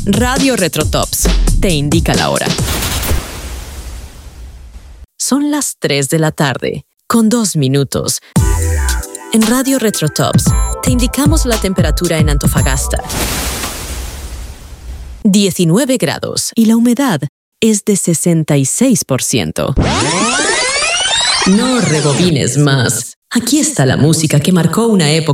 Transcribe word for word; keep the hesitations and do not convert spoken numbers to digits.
Radio Retrotops te indica la hora. Son las tres de la tarde, con dos minutos. En Radio Retrotops te indicamos la temperatura en Antofagasta. diecinueve grados y la humedad es de sesenta y seis por ciento. No rebobines más. Aquí está la música que marcó una época.